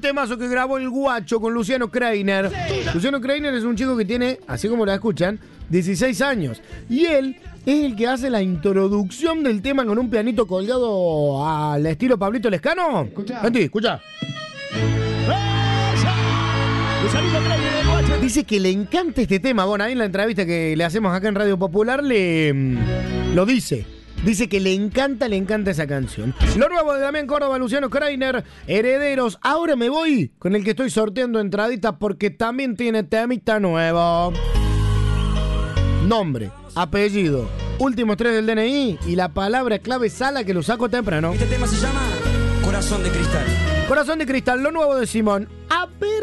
temazo que grabó el Guacho con Luciano Kreiner. Luciano Kreiner es un chico que tiene, así como la escuchan, 16 años. Y él es el que hace la introducción del tema con un pianito colgado al estilo Pablito Lescano. Escuchá. Vení, escuchá. Dice que le encanta este tema. Bueno, ahí en la entrevista que le hacemos acá en Radio Popular lo dice. Dice que le encanta esa canción. Lo nuevo de Damián Córdoba, Luciano Kreiner, Herederos. Ahora me voy con el que estoy sorteando entraditas porque también tiene temita nuevo. Nombre, apellido, últimos 3 del DNI y la palabra clave Sala que lo saco temprano. Este tema se llama Corazón de Cristal. Corazón de Cristal, lo nuevo de Simón. A ver